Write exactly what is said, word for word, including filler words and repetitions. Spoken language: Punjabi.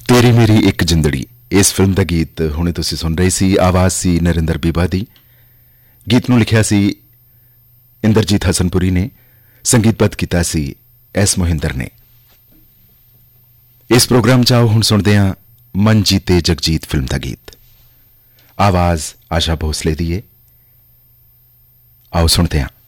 ਤੇਰੀ ਮੇਰੀ ਇੱਕ ਜਿੰਦੜੀ ਇਸ ਫਿਲਮ ਦਾ ਗੀਤ ਹੁਣੇ ਤੁਸੀਂ ਸੁਣ ਰਹੇ ਸੀ। ਆਵਾਜ਼ ਸੀ ਨਰਿੰਦਰ ਬੀਬਾ ਦੀ। ਗੀਤ ਨੂੰ ਲਿਖਿਆ ਸੀ ਇੰਦਰਜੀਤ ਹਸਨਪੁਰੀ ਨੇ, ਸੰਗੀਤਬੱਧ ਕੀਤਾ ਸੀ ਐਸ ਮੋਹਿੰਦਰ ਨੇ। ਇਸ ਪ੍ਰੋਗਰਾਮ 'ਚ ਆਓ ਹੁਣ ਸੁਣਦੇ ਹਾਂ ਮਨ ਜੀਤੇ ਜਗਜੀਤ ਫਿਲਮ ਦਾ ਗੀਤ। ਆਵਾਜ਼ ਆਸ਼ਾ ਭੋਸਲੇ ਦੀ ਏ। ਆਓ ਸੁਣਦੇ ਹਾਂ।